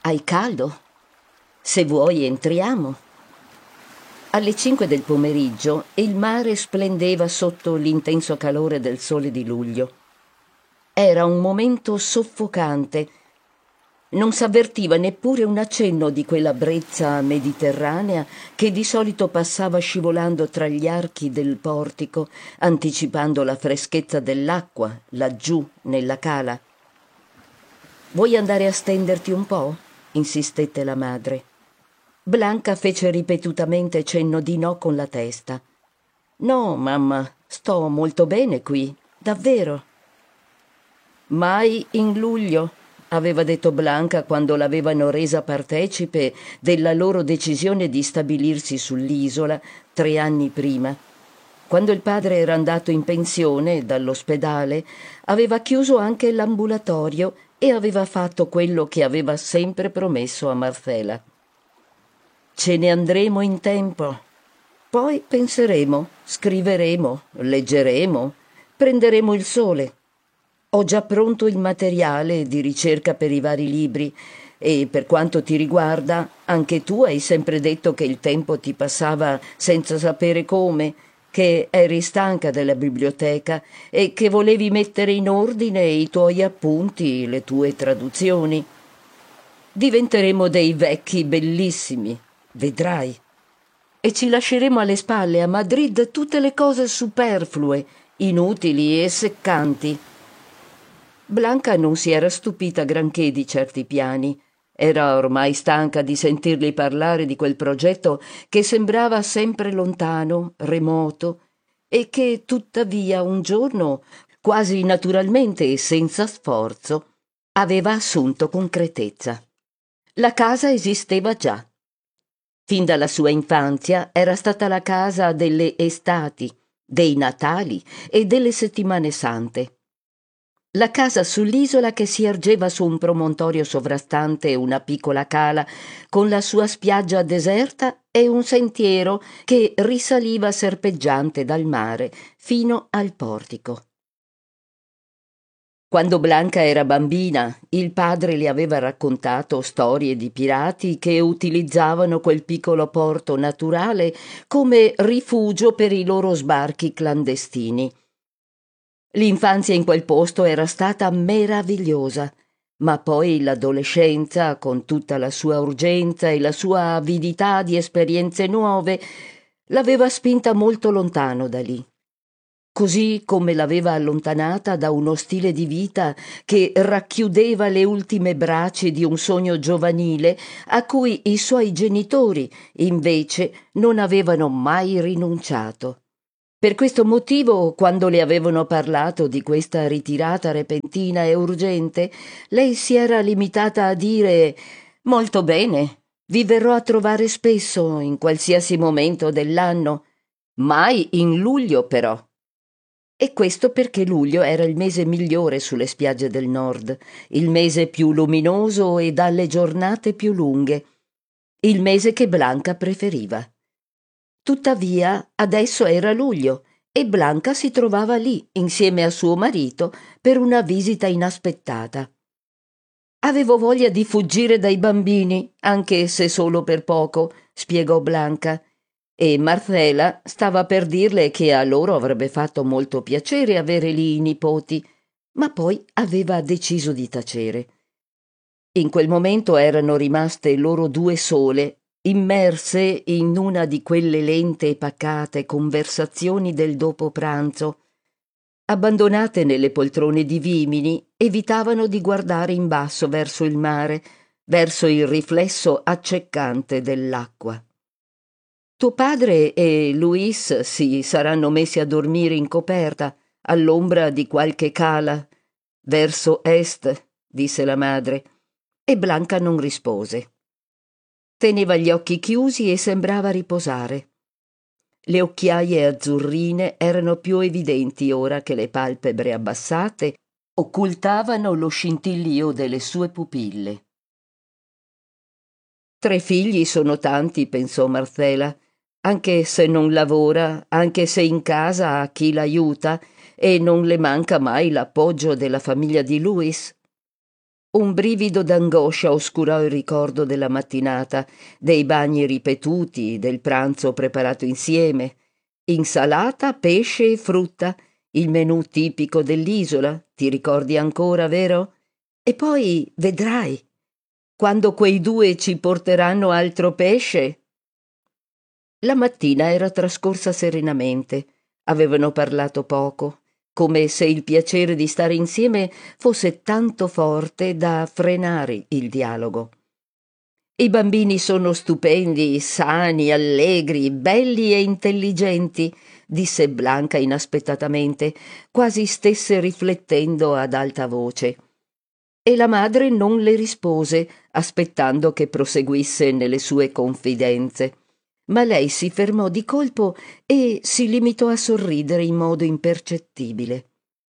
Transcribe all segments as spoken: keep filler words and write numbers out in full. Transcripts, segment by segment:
Hai caldo? Se vuoi entriamo. Alle cinque del pomeriggio il mare splendeva sotto l'intenso calore del sole di luglio. Era un momento soffocante. Non s'avvertiva neppure un accenno di quella brezza mediterranea che di solito passava scivolando tra gli archi del portico, anticipando la freschezza dell'acqua laggiù nella cala. «Vuoi andare a stenderti un po'?» insistette la madre. Blanca fece ripetutamente cenno di no con la testa. «No, mamma, sto molto bene qui, davvero». «Mai in luglio», aveva detto Blanca quando l'avevano resa partecipe della loro decisione di stabilirsi sull'isola tre anni prima. Quando il padre era andato in pensione dall'ospedale, aveva chiuso anche l'ambulatorio e aveva fatto quello che aveva sempre promesso a Marcela. «Ce ne andremo in tempo. Poi penseremo, scriveremo, leggeremo, prenderemo il sole. Ho già pronto il materiale di ricerca per i vari libri e per quanto ti riguarda, anche tu hai sempre detto che il tempo ti passava senza sapere come, che eri stanca della biblioteca e che volevi mettere in ordine i tuoi appunti, le tue traduzioni. Diventeremo dei vecchi bellissimi, vedrai. E ci lasceremo alle spalle a Madrid tutte le cose superflue, inutili e seccanti». Blanca non si era stupita granché di certi piani. Era ormai stanca di sentirli parlare di quel progetto che sembrava sempre lontano, remoto, e che tuttavia un giorno, quasi naturalmente e senza sforzo, aveva assunto concretezza. La casa esisteva già. Fin dalla sua infanzia era stata la casa delle estati, dei Natali e delle settimane sante. La casa sull'isola che si ergeva su un promontorio sovrastante una piccola cala, con la sua spiaggia deserta e un sentiero che risaliva serpeggiante dal mare fino al portico. Quando Blanca era bambina, il padre le aveva raccontato storie di pirati che utilizzavano quel piccolo porto naturale come rifugio per i loro sbarchi clandestini. L'infanzia in quel posto era stata meravigliosa, ma poi l'adolescenza, con tutta la sua urgenza e la sua avidità di esperienze nuove, l'aveva spinta molto lontano da lì. Così come l'aveva allontanata da uno stile di vita che racchiudeva le ultime braci di un sogno giovanile a cui i suoi genitori, invece, non avevano mai rinunciato. Per questo motivo, quando le avevano parlato di questa ritirata repentina e urgente, lei si era limitata a dire: «Molto bene, vi verrò a trovare spesso, in qualsiasi momento dell'anno, mai in luglio però». E questo perché luglio era il mese migliore sulle spiagge del nord, il mese più luminoso e dalle giornate più lunghe, il mese che Blanca preferiva. Tuttavia, adesso era luglio e Blanca si trovava lì, insieme a suo marito, per una visita inaspettata. «Avevo voglia di fuggire dai bambini, anche se solo per poco», spiegò Blanca, e Marcela stava per dirle che a loro avrebbe fatto molto piacere avere lì i nipoti, ma poi aveva deciso di tacere. In quel momento erano rimaste loro due sole, immerse in una di quelle lente e pacate conversazioni del dopo pranzo. Abbandonate nelle poltrone di vimini, evitavano di guardare in basso verso il mare, verso il riflesso accecante dell'acqua. «Tuo padre e Luis si saranno messi a dormire in coperta, all'ombra di qualche cala, verso est», disse la madre, e Blanca non rispose. Teneva gli occhi chiusi e sembrava riposare. Le occhiaie azzurrine erano più evidenti ora che le palpebre abbassate occultavano lo scintillio delle sue pupille. «Tre figli sono tanti», pensò Marcela, «anche se non lavora, anche se in casa ha chi l'aiuta e non le manca mai l'appoggio della famiglia di Luis». Un brivido d'angoscia oscurò il ricordo della mattinata, dei bagni ripetuti, del pranzo preparato insieme. Insalata, pesce e frutta, il menù tipico dell'isola, ti ricordi ancora, vero? E poi vedrai, quando quei due ci porteranno altro pesce. La mattina era trascorsa serenamente. Avevano parlato poco, come se il piacere di stare insieme fosse tanto forte da frenare il dialogo. I bambini sono stupendi, sani, allegri, belli e intelligenti, disse Blanca inaspettatamente, quasi stesse riflettendo ad alta voce. E la madre non le rispose, aspettando che proseguisse nelle sue confidenze. Ma lei si fermò di colpo e si limitò a sorridere in modo impercettibile.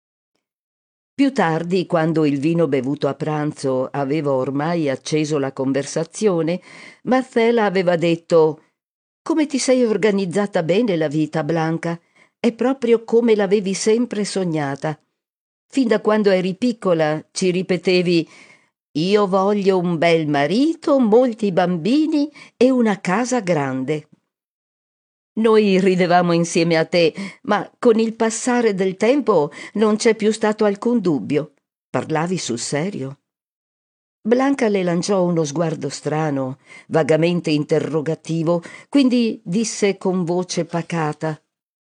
Più tardi, quando il vino bevuto a pranzo aveva ormai acceso la conversazione, Marcella aveva detto: «Come ti sei organizzata bene la vita, Blanca? È proprio come l'avevi sempre sognata. Fin da quando eri piccola ci ripetevi: io voglio un bel marito, molti bambini e una casa grande». Noi ridevamo insieme a te, ma con il passare del tempo non c'è più stato alcun dubbio. Parlavi sul serio? Blanca le lanciò uno sguardo strano, vagamente interrogativo, quindi disse con voce pacata: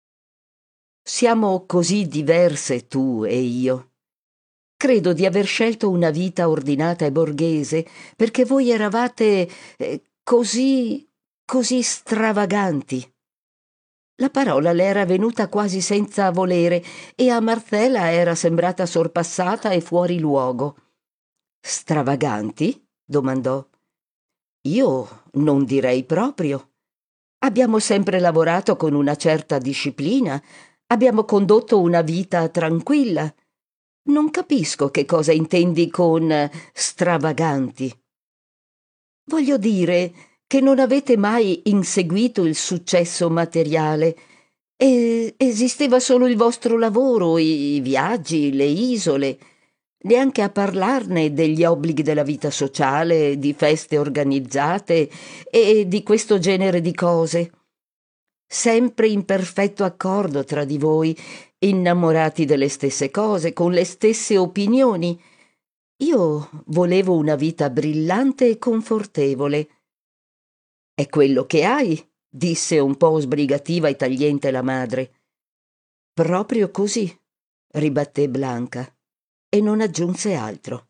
«Siamo così diverse tu e io. Credo di aver scelto una vita ordinata e borghese perché voi eravate eh, così, così stravaganti». La parola le era venuta quasi senza volere e a Marcella era sembrata sorpassata e fuori luogo. «Stravaganti?» domandò. «Io non direi proprio. Abbiamo sempre lavorato con una certa disciplina, abbiamo condotto una vita tranquilla. Non capisco che cosa intendi con stravaganti». «Voglio dire che non avete mai inseguito il successo materiale. E esisteva solo il vostro lavoro, i viaggi, le isole, neanche a parlarne degli obblighi della vita sociale, di feste organizzate e di questo genere di cose. Sempre in perfetto accordo tra di voi, innamorati delle stesse cose, con le stesse opinioni. Io volevo una vita brillante e confortevole». «È quello che hai», disse un po' sbrigativa e tagliente la madre. «Proprio così», ribatté Blanca, e non aggiunse altro.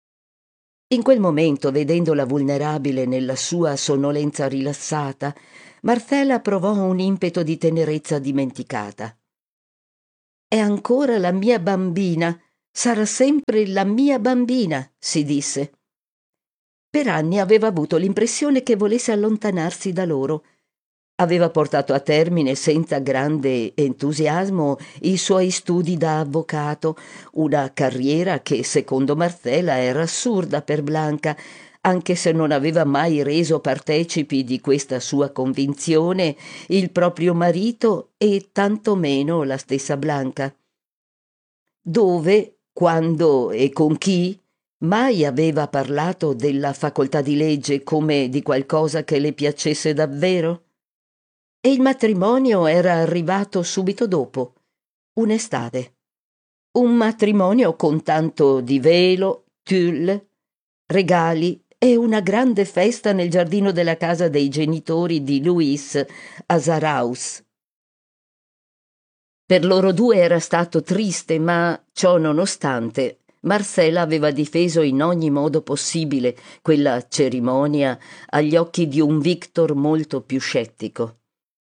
In quel momento, vedendola vulnerabile nella sua sonnolenza rilassata, Marcella provò un impeto di tenerezza dimenticata. «È ancora la mia bambina, sarà sempre la mia bambina», si disse. Per anni aveva avuto l'impressione che volesse allontanarsi da loro. Aveva portato a termine senza grande entusiasmo i suoi studi da avvocato, una carriera che secondo Marcella era assurda per Blanca, anche se non aveva mai reso partecipi di questa sua convinzione il proprio marito e tantomeno la stessa Blanca. Dove, quando e con chi mai aveva parlato della facoltà di legge come di qualcosa che le piacesse davvero? E il matrimonio era arrivato subito dopo, un'estate. Un matrimonio con tanto di velo, tulle, regali e una grande festa nel giardino della casa dei genitori di Luis a Zarauz. Per loro due era stato triste, ma ciò nonostante Marcella aveva difeso in ogni modo possibile quella cerimonia agli occhi di un Victor molto più scettico.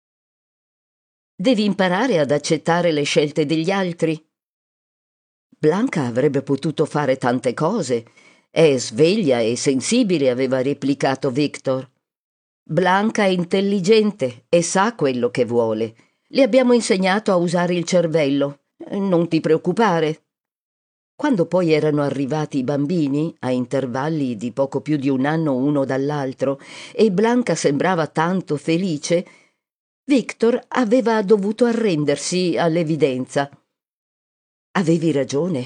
«Devi imparare ad accettare le scelte degli altri». Blanca avrebbe potuto fare tante cose. È sveglia e sensibile, aveva replicato Victor. Blanca è intelligente e sa quello che vuole. Le abbiamo insegnato a usare il cervello. Non ti preoccupare. Quando poi erano arrivati i bambini, a intervalli di poco più di un anno uno dall'altro, e Blanca sembrava tanto felice, Victor aveva dovuto arrendersi all'evidenza. «Avevi ragione.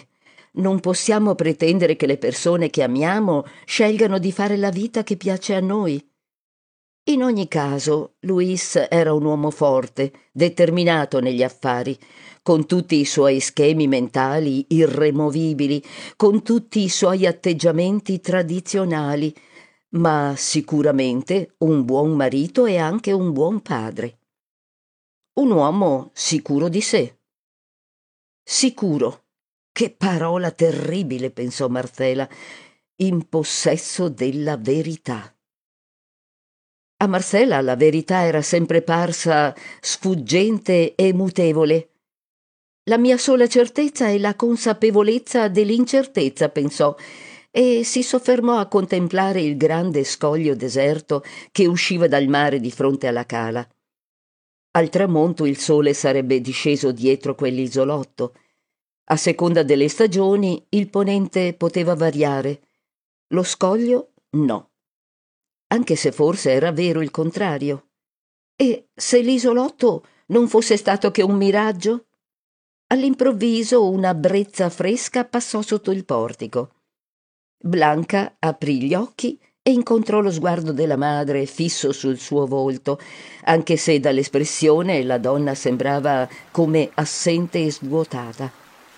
Non possiamo pretendere che le persone che amiamo scelgano di fare la vita che piace a noi. In ogni caso, Luis era un uomo forte, determinato negli affari, con tutti i suoi schemi mentali irremovibili, con tutti i suoi atteggiamenti tradizionali, ma sicuramente un buon marito e anche un buon padre. Un uomo sicuro di sé. Sicuro. Che parola terribile, pensò Marcela, in possesso della verità. A Marcela la verità era sempre parsa sfuggente e mutevole. La mia sola certezza è la consapevolezza dell'incertezza, pensò, e si soffermò a contemplare il grande scoglio deserto che usciva dal mare di fronte alla cala. Al tramonto il sole sarebbe disceso dietro quell'isolotto. A seconda delle stagioni il ponente poteva variare. Lo scoglio no. Anche se forse era vero il contrario. E se l'isolotto non fosse stato che un miraggio? All'improvviso una brezza fresca passò sotto il portico. Blanca aprì gli occhi e incontrò lo sguardo della madre fisso sul suo volto, anche se dall'espressione la donna sembrava come assente e svuotata.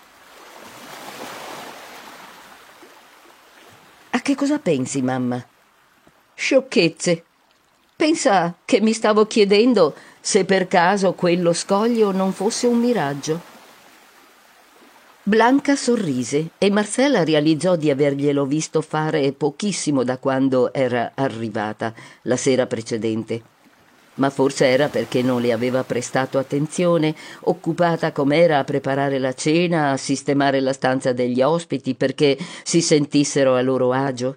A che cosa pensi, mamma? Sciocchezze. Pensa che mi stavo chiedendo se per caso quello scoglio non fosse un miraggio. Blanca sorrise e Marcella realizzò di averglielo visto fare pochissimo da quando era arrivata la sera precedente. Ma forse era perché non le aveva prestato attenzione, occupata com'era a preparare la cena, a sistemare la stanza degli ospiti perché si sentissero a loro agio.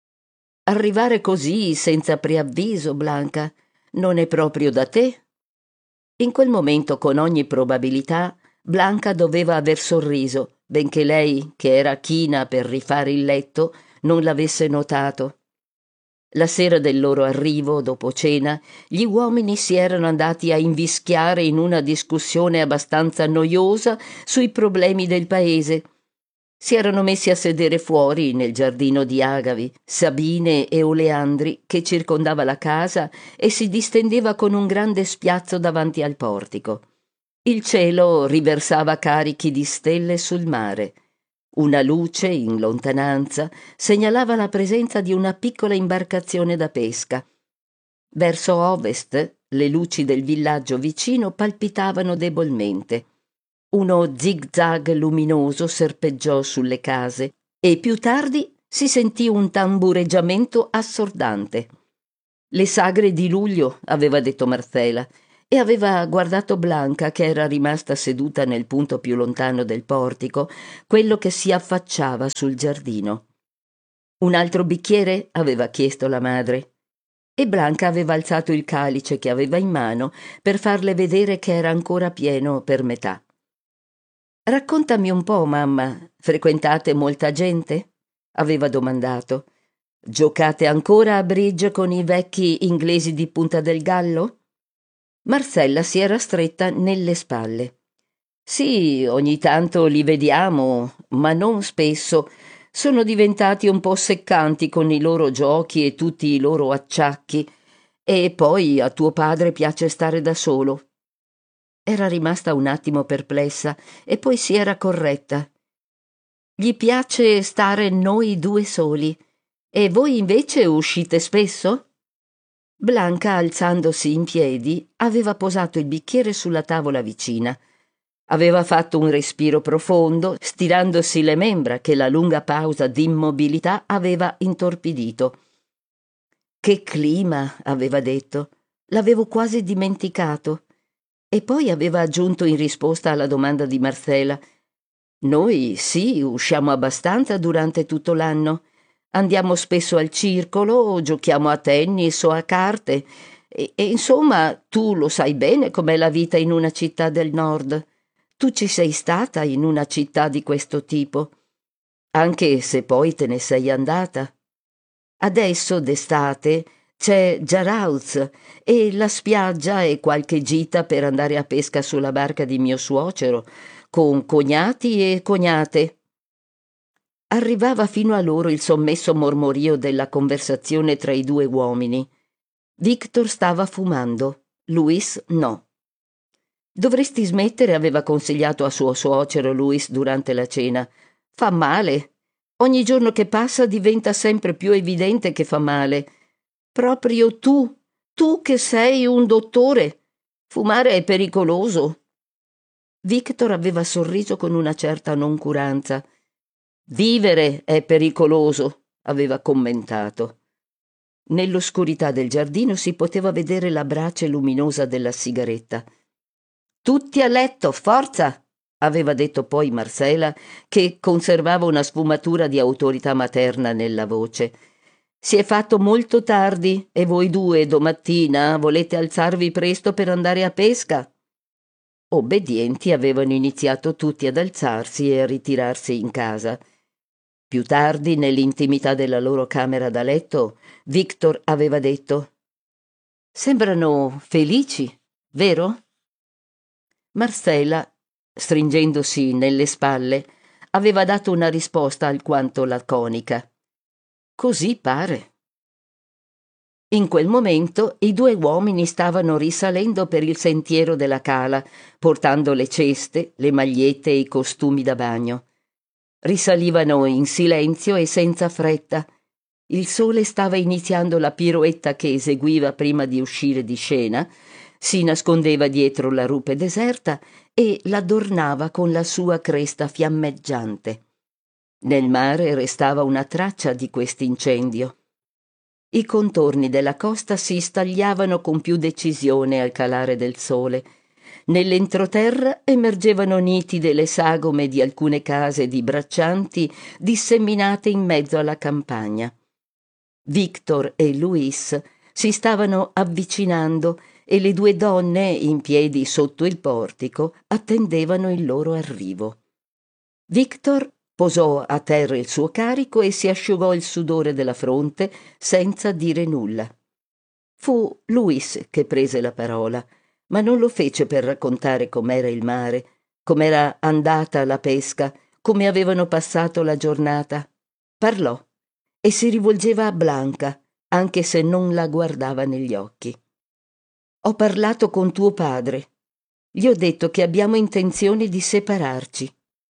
Arrivare così senza preavviso, Blanca, non è proprio da te? In quel momento, con ogni probabilità, Blanca doveva aver sorriso, benché lei, che era china per rifare il letto, non l'avesse notato. La sera del loro arrivo, dopo cena, gli uomini si erano andati a invischiare in una discussione abbastanza noiosa sui problemi del paese. Si erano messi a sedere fuori nel giardino di agavi, sabine e oleandri che circondava la casa e si distendeva con un grande spiazzo davanti al portico. Il cielo riversava carichi di stelle sul mare. Una luce in lontananza segnalava la presenza di una piccola imbarcazione da pesca. Verso ovest le luci del villaggio vicino palpitavano debolmente. Uno zig-zag luminoso serpeggiò sulle case e più tardi si sentì un tambureggiamento assordante. Le sagre di luglio, aveva detto Marcela, e aveva guardato Blanca che era rimasta seduta nel punto più lontano del portico, quello che si affacciava sul giardino. Un altro bicchiere? Aveva chiesto la madre. E Blanca aveva alzato il calice che aveva in mano per farle vedere che era ancora pieno per metà. Raccontami un po', mamma, frequentate molta gente? Aveva domandato. Giocate ancora a bridge con i vecchi inglesi di Punta del Gallo? Marcella si era stretta nelle spalle. Sì, ogni tanto li vediamo, ma non spesso. Sono diventati un po' seccanti con i loro giochi e tutti i loro acciacchi. E poi a tuo padre piace stare da solo. Era rimasta un attimo perplessa e poi si era corretta. Gli piace stare noi due soli. E voi invece uscite spesso? Blanca, alzandosi in piedi, aveva posato il bicchiere sulla tavola vicina. Aveva fatto un respiro profondo, stirandosi le membra che la lunga pausa d'immobilità aveva intorpidito. Che clima, aveva detto. L'avevo quasi dimenticato. E poi aveva aggiunto in risposta alla domanda di Marcela: noi sì, usciamo abbastanza durante tutto l'anno. Andiamo spesso al circolo, giochiamo a tennis o a carte. E, e insomma, tu lo sai bene com'è la vita in una città del nord. Tu ci sei stata in una città di questo tipo, anche se poi te ne sei andata. Adesso, d'estate, c'è Jarauz e la spiaggia e qualche gita per andare a pesca sulla barca di mio suocero, con cognati e cognate. Arrivava fino a loro il sommesso mormorio della conversazione tra i due uomini. Victor stava fumando, Louis no. «Dovresti smettere», aveva consigliato a suo suocero Louis durante la cena. «Fa male. Ogni giorno che passa diventa sempre più evidente che fa male. Proprio tu, tu che sei un dottore. Fumare è pericoloso». Victor aveva sorriso con una certa noncuranza. «Vivere è pericoloso», aveva commentato. Nell'oscurità del giardino si poteva vedere la brace luminosa della sigaretta. «Tutti a letto, forza!» aveva detto poi Marcela, che conservava una sfumatura di autorità materna nella voce. «Si è fatto molto tardi e voi due domattina volete alzarvi presto per andare a pesca?» Obbedienti avevano iniziato tutti ad alzarsi e a ritirarsi in casa. Più tardi, nell'intimità della loro camera da letto, Victor aveva detto: «Sembrano felici, vero?» Marcela, stringendosi nelle spalle, aveva dato una risposta alquanto laconica. «Così pare». In quel momento i due uomini stavano risalendo per il sentiero della cala, portando le ceste, le magliette e i costumi da bagno. Risalivano in silenzio e senza fretta. Il sole stava iniziando la piroetta che eseguiva prima di uscire di scena, si nascondeva dietro la rupe deserta e l'adornava con la sua cresta fiammeggiante. Nel mare restava una traccia di quest'incendio. I contorni della costa si stagliavano con più decisione al calare del sole. Nell'entroterra emergevano nitide le sagome di alcune case di braccianti disseminate in mezzo alla campagna. Victor e Louis si stavano avvicinando e le due donne, in piedi sotto il portico, attendevano il loro arrivo. Victor posò a terra il suo carico e si asciugò il sudore della fronte senza dire nulla. Fu Louis che prese la parola, ma non lo fece per raccontare com'era il mare, com'era andata la pesca, come avevano passato la giornata. Parlò e si rivolgeva a Blanca, anche se non la guardava negli occhi. «Ho parlato con tuo padre. Gli ho detto che abbiamo intenzione di separarci».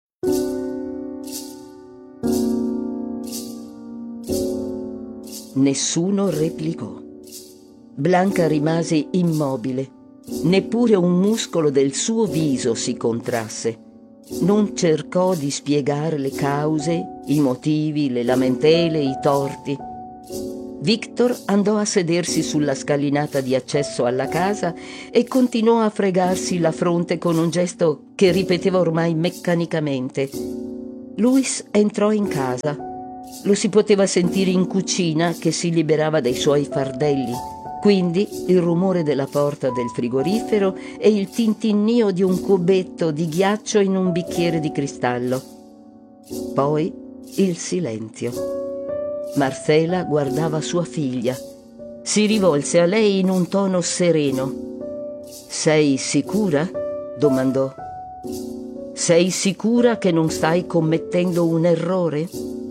Nessuno replicò. Blanca rimase immobile. Neppure un muscolo del suo viso si contrasse. Non cercò di spiegare le cause, i motivi, le lamentele, i torti. Victor andò a sedersi sulla scalinata di accesso alla casa e continuò a fregarsi la fronte con un gesto che ripeteva ormai meccanicamente. Louis entrò in casa. Lo si poteva sentire in cucina che si liberava dai suoi fardelli, quindi il rumore della porta del frigorifero e il tintinnio di un cubetto di ghiaccio in un bicchiere di cristallo. Poi il silenzio. Marcela guardava sua figlia. Si rivolse a lei in un tono sereno. «Sei sicura?» domandò. «Sei sicura che non stai commettendo un errore?»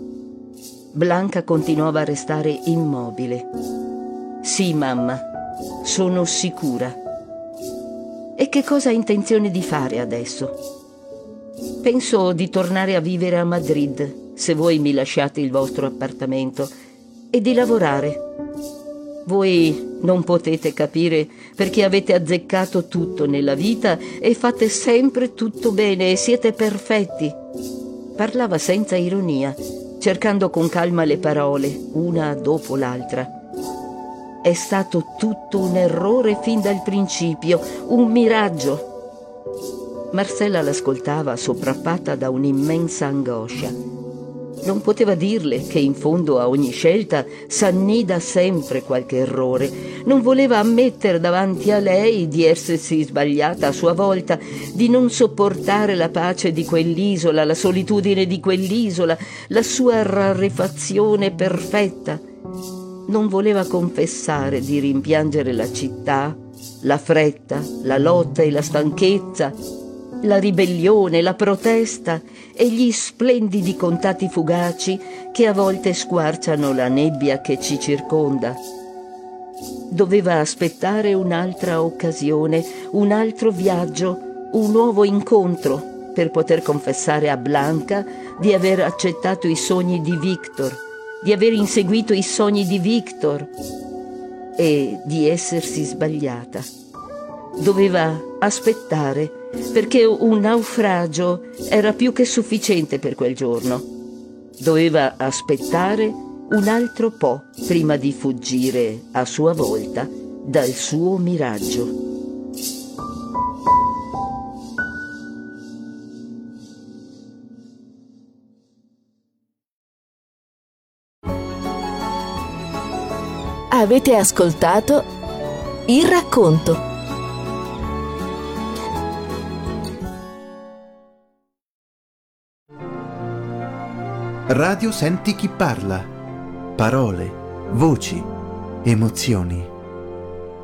Blanca continuava a restare immobile. «Sì, mamma, sono sicura». «E che cosa ha intenzione di fare adesso?» «Penso di tornare a vivere a Madrid, se voi mi lasciate il vostro appartamento, e di lavorare. Voi non potete capire perché avete azzeccato tutto nella vita e fate sempre tutto bene e siete perfetti». Parlava senza ironia, cercando con calma le parole, una dopo l'altra. «È stato tutto un errore fin dal principio, un miraggio». Marcella l'ascoltava sopraffata da un'immensa angoscia. Non poteva dirle che in fondo a ogni scelta s'annida sempre qualche errore. Non voleva ammettere davanti a lei di essersi sbagliata a sua volta, di non sopportare la pace di quell'isola, la solitudine di quell'isola, la sua rarefazione perfetta. Non voleva confessare di rimpiangere la città, la fretta, la lotta e la stanchezza, la ribellione, la protesta e gli splendidi contatti fugaci che a volte squarciano la nebbia che ci circonda. Doveva aspettare un'altra occasione, un altro viaggio, un nuovo incontro per poter confessare a Blanca di aver accettato i sogni di Victor, di aver inseguito i sogni di Victor e di essersi sbagliata. Doveva aspettare perché un naufragio era più che sufficiente per quel giorno. Doveva aspettare un altro po' prima di fuggire a sua volta dal suo miraggio. Avete ascoltato Il racconto. Radio Senti chi parla. Parole, voci, emozioni.